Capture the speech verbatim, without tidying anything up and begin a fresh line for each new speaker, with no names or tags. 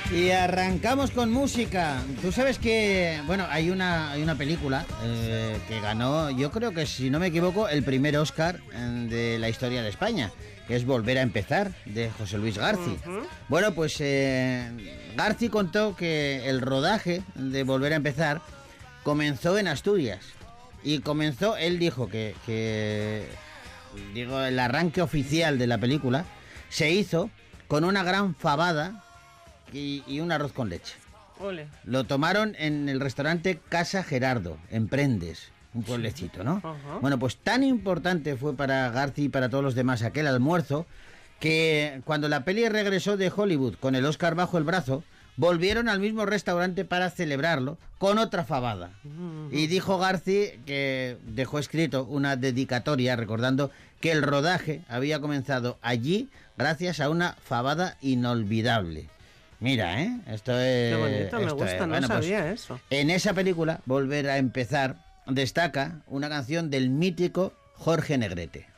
Y arrancamos con música. Tú sabes que, bueno, hay una, hay una película eh, que ganó, yo creo que si no me equivoco, el primer Oscar eh, de la historia de España, que es Volver a empezar, de José Luis Garci. Uh-huh. Bueno, pues eh, Garci contó que el rodaje de Volver a empezar comenzó en Asturias. Y comenzó, él dijo que, que digo, el arranque oficial de la película se hizo con una gran fabada y, y un arroz con leche.
Ole.
Lo tomaron en el restaurante Casa Gerardo, en Prendes, un pueblecito, ¿no?
Uh-huh.
Bueno, pues tan importante fue para Garci y para todos los demás aquel almuerzo que cuando la peli regresó de Hollywood con el Oscar bajo el brazo, volvieron al mismo restaurante para celebrarlo con otra fabada. Uh-huh. Y dijo Garci que dejó escrito una dedicatoria recordando que el rodaje había comenzado allí gracias a una fabada inolvidable. Mira, ¿eh? Esto es...
Qué bonito, me
esto
gusta,
es.
no
Bueno,
sabía
pues,
eso.
En esa película, Volver a empezar, destaca una canción del mítico Jorge Negrete.